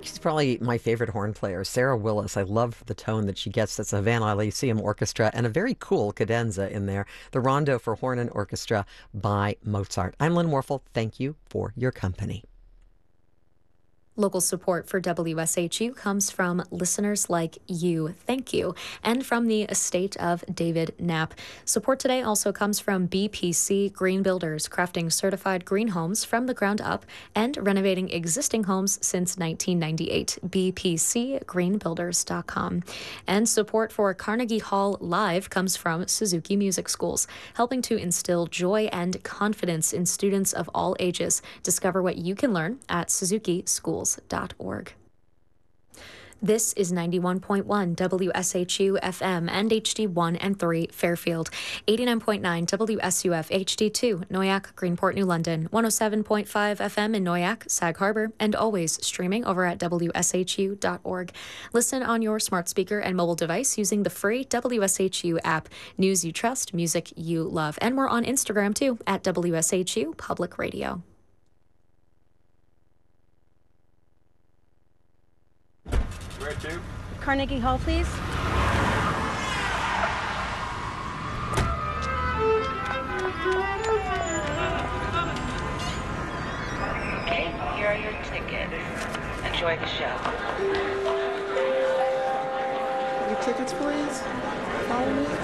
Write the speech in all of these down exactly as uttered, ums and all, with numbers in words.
think she's probably my favorite horn player, Sarah Willis. I love the tone that she gets. That's a Havana Lyceum Orchestra and a very cool cadenza in there. The Rondo for Horn and Orchestra by Mozart. I'm Lynn Warfel. Thank you for your company. Local support for W S H U comes from listeners like you. Thank you. And from the estate of David Knapp. Support today also comes from B P C Green Builders, crafting certified green homes from the ground up and renovating existing homes since nineteen ninety-eight. B P C green builders dot com. And support for Carnegie Hall Live comes from Suzuki Music Schools, helping to instill joy and confidence in students of all ages. Discover what you can learn at suzuki schools dot org. This is ninety-one point one W S H U F M and H D one and three Fairfield, eighty-nine point nine W S U F H D two Noyak, Greenport, New London, one oh seven point five F M in Noyak, Sag Harbor, and always streaming over at W S H U dot org. Listen on your smart speaker and mobile device using the free W S H U app. News you trust, music you love. And we're on Instagram too at W S H U Public Radio. Where to? Carnegie Hall, please. Okay, here are your tickets. Enjoy the show. Your tickets, please. Follow me.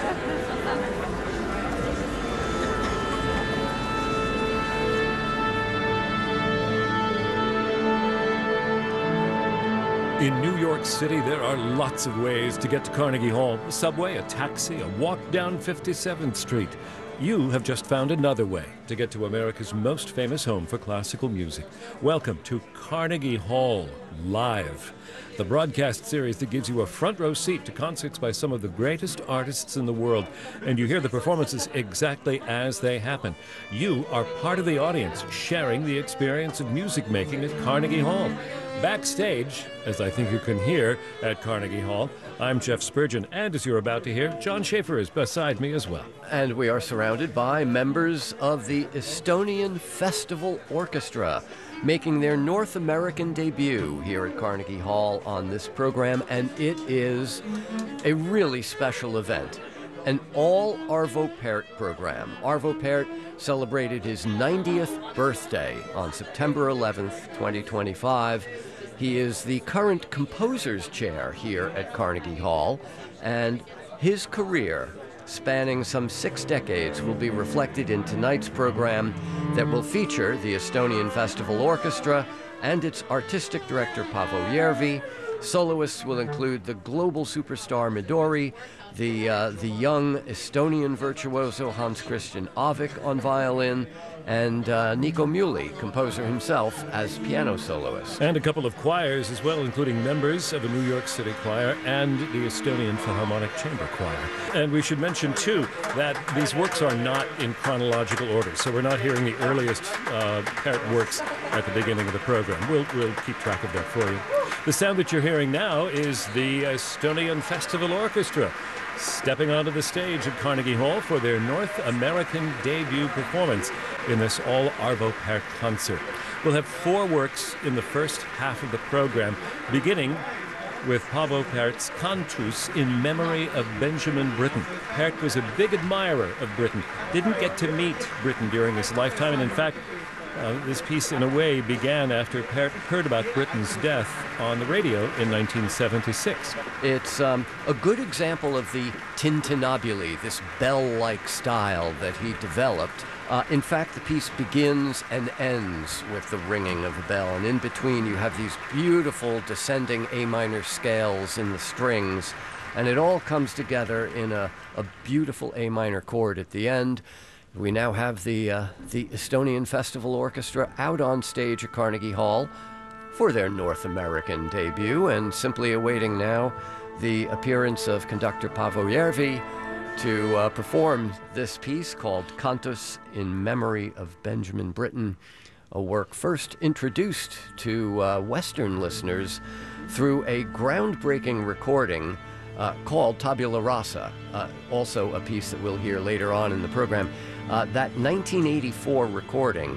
In New York City, there are lots of ways to get to Carnegie Hall. A subway, a taxi, a walk down fifty-seventh Street. You have just found another way to get to America's most famous home for classical music. Welcome to Carnegie Hall Live, the broadcast series that gives you a front row seat to concerts by some of the greatest artists in the world, and you hear the performances exactly as they happen. You are part of the audience, sharing the experience of music making at Carnegie Hall. Backstage, as I think you can hear at Carnegie Hall, I'm Jeff Spurgeon, and as you're about to hear, John Schaefer is beside me as well. And we are surrounded by members of the Estonian Festival Orchestra, making their North American debut here at Carnegie Hall on this program, and it is a really special event. An all Arvo Pärt program. Arvo Pärt celebrated his ninetieth birthday on September eleventh, twenty twenty-five. He is the current composer's chair here at Carnegie Hall, and his career, spanning some six decades, will be reflected in tonight's program that will feature the Estonian Festival Orchestra and its artistic director Paavo Järvi. Soloists will include the global superstar Midori, the uh, the young Estonian virtuoso Hans Christian Avik on violin, and uh, Nico Muhly, composer himself, as piano soloist. And a couple of choirs as well, including members of a New York City choir and the Estonian Philharmonic Chamber Choir. And we should mention, too, that these works are not in chronological order, so we're not hearing the earliest uh, Pärt works at the beginning of the program. We'll, we'll keep track of that for you. The sound that you're hearing now is the Estonian Festival Orchestra, stepping onto the stage at Carnegie Hall for their North American debut performance in this all Arvo Pärt concert. We'll have four works in the first half of the program, beginning with Paavo Pärt's Cantus in memory of Benjamin Britten. Pärt was a big admirer of Britten, didn't get to meet Britten during his lifetime, and in fact, Uh, this piece, in a way, began after Pärt heard about Britten's death on the radio in nineteen seventy-six. It's um, a good example of the tintinnabuli, this bell-like style that he developed. Uh, in fact, the piece begins and ends with the ringing of a bell, and in between you have these beautiful descending A minor scales in the strings, and it all comes together in a, a beautiful A minor chord at the end. We now have the uh, the Estonian Festival Orchestra out on stage at Carnegie Hall for their North American debut, and simply awaiting now the appearance of conductor Paavo Järvi to uh, perform this piece called Cantus in memory of Benjamin Britten, a work first introduced to uh, Western listeners through a groundbreaking recording uh, called Tabula Rasa, uh, also a piece that we'll hear later on in the program. Uh, that nineteen eighty-four recording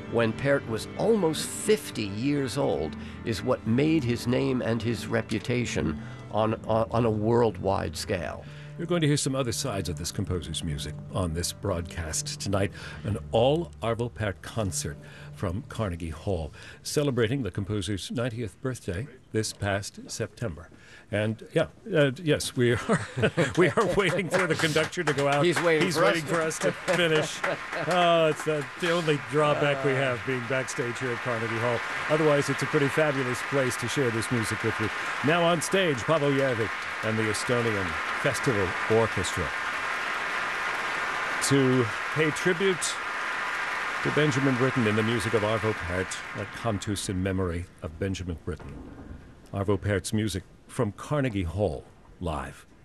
when Pärt was almost fifty years old, is what made his name and his reputation on, on, on a worldwide scale. You're going to hear some other sides of this composer's music on this broadcast tonight. An all Arvo Pärt concert from Carnegie Hall, celebrating the composer's ninetieth birthday this past September. And yeah, uh, yes, we are we are waiting for the conductor to go out. He's waiting. He's for waiting us. for us to finish. Oh, it's the, the only drawback we have being backstage here at Carnegie Hall. Otherwise, it's a pretty fabulous place to share this music with you. Now on stage, Paavo Järvi and the Estonian Festival Orchestra to pay tribute to Benjamin Britten in the music of Arvo Pärt, a cantus in memory of Benjamin Britten. Arvo Pärt's music from Carnegie Hall, live.